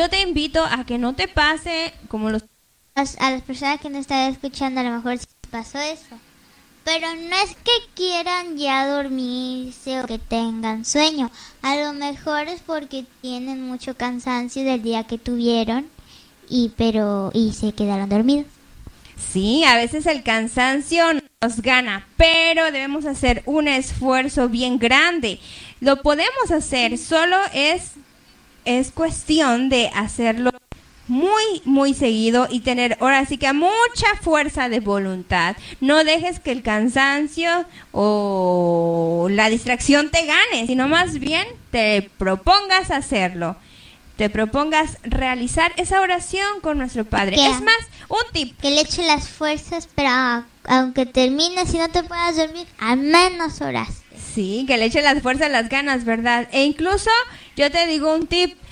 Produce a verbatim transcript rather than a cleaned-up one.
yo te invito a que no te pase como los... A las personas que nos están escuchando, a lo mejor sí pasó eso. Pero no es que quieran ya dormirse o que tengan sueño. A lo mejor es porque tienen mucho cansancio del día que tuvieron y pero y se quedaron dormidos. Sí, a veces el cansancio nos gana, pero debemos hacer un esfuerzo bien grande. Lo podemos hacer, solo es, es cuestión de hacerlo muy, muy seguido y tener ahora sí que mucha fuerza de voluntad. No dejes que el cansancio o la distracción te gane, sino más bien te propongas hacerlo. Te propongas realizar esa oración con nuestro Padre. ¿Qué? Es más, un tip. Que le eche las fuerzas, pero aunque termines y no te puedas dormir, al menos oraste. Sí, que le eche las fuerzas, las ganas, ¿verdad? E incluso yo te digo un tip.